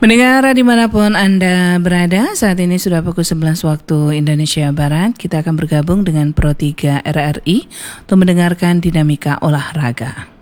Mendengar dimanapun Anda berada, saat ini sudah pukul 11 waktu Indonesia Barat. Kita akan bergabung dengan Pro 3 RRI untuk mendengarkan dinamika olahraga.